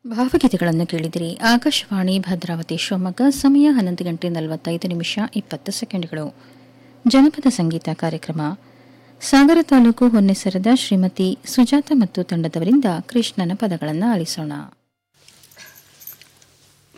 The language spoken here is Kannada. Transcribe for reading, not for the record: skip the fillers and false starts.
ಭಾವಗೀತೆಗಳನ್ನು ಕೇಳಿದಿರಿ. ಆಕಾಶವಾಣಿ ಭದ್ರಾವತಿ ಶಿವಮೊಗ್ಗ. ಸಮಯ 11:45 ಜನಪದ ಸಂಗೀತ ಕಾರ್ಯಕ್ರಮ. ಸಾಗರ ತಾಲೂಕು ಹೊನ್ನೆಸರದ ಶ್ರೀಮತಿ ಸುಜಾತ ಮತ್ತು ತಂಡದವರಿಂದ ಕೃಷ್ಣನ ಪದಗಳನ್ನು ಆಲಿಸೋಣ.